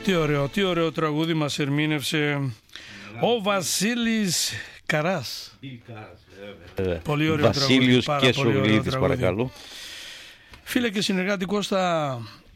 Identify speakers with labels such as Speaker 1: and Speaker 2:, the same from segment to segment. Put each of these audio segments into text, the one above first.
Speaker 1: Τι ωραίο τραγούδι μας ερμήνευσε ο Βασίλης Καράς. Πολύ ωραίο
Speaker 2: Βασίλειος
Speaker 1: τραγούδι.
Speaker 2: και Σογλίδης, παρακαλώ.
Speaker 1: Φίλε και συνεργάτη Κώστα,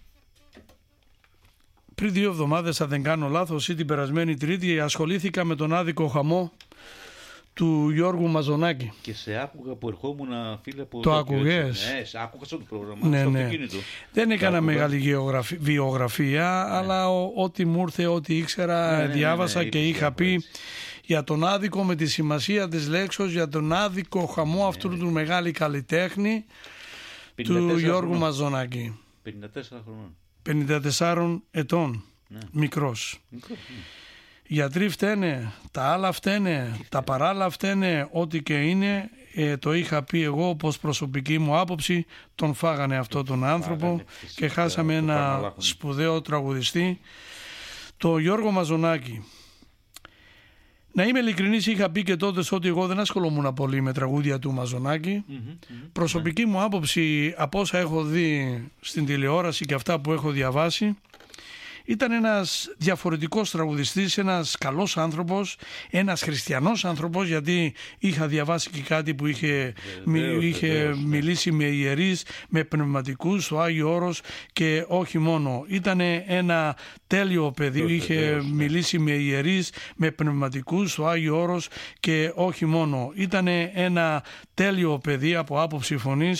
Speaker 1: πριν 2 εβδομάδες, αν δεν κάνω λάθος, ή την περασμένη Τρίτη, ασχολήθηκα με τον άδικο χαμό του Γιώργου Μαζονάκη.
Speaker 2: Και σε άκουγα που ερχόμουν, φίλε, από
Speaker 1: το άκουγες?
Speaker 2: Ναι, σε άκουγα στο πρόγραμμα,
Speaker 1: ναι,
Speaker 2: στο
Speaker 1: ναι.
Speaker 2: αυτοκίνητο.
Speaker 1: Δεν έκανα μεγάλη βιογραφία, αλλά ό,τι μου ήρθε, ό,τι ήξερα, διάβασα και είχα πει για τον άδικο, με τη σημασία της λέξης, για τον άδικο χαμό αυτού του μεγάλη καλλιτέχνη του Γιώργου Μαζονάκη.
Speaker 2: 54 χρονών.
Speaker 1: 54 ετών, μικρός. Γιατροί φταίνε, τα άλλα φταίνε, τα παράλληλα φταίνε, ό,τι και είναι. Το είχα πει εγώ, πως προσωπική μου άποψη, τον φάγανε αυτό τον άνθρωπο και χάσαμε ένα σπουδαίο τραγουδιστή, το Γιώργο Μαζονάκη. Να είμαι ειλικρινής, είχα πει και τότε ότι εγώ δεν ασχολούμουν πολύ με τραγούδια του Μαζονάκη. Προσωπική μου άποψη, από όσα έχω δει στην τηλεόραση και αυτά που έχω διαβάσει, ήταν ένας διαφορετικός τραγουδιστής, ένας καλός άνθρωπος, ένας χριστιανός άνθρωπος, γιατί είχα διαβάσει και κάτι που είχε μιλήσει με ιερείς, με πνευματικούς, στο Άγιο Όρος, και όχι μόνο. Ήταν ένα τέλειο παιδί, είχε μιλήσει με ιερείς, με πνευματικούς, στο Άγιο Όρος, και όχι μόνο. Ήταν ένα τέλειο παιδί από άποψη φωνής